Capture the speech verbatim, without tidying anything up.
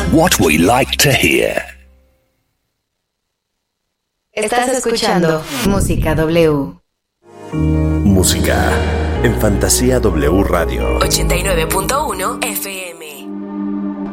what we like to hear. Estás escuchando Música W. Música en Fantasía W Radio ochenta y nueve punto uno F M.